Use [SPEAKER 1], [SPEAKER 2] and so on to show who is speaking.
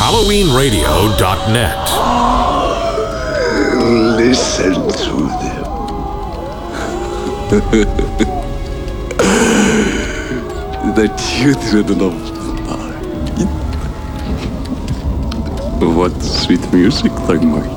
[SPEAKER 1] HalloweenRadio.net.
[SPEAKER 2] Listen to them. The children of the night. What sweet music they make.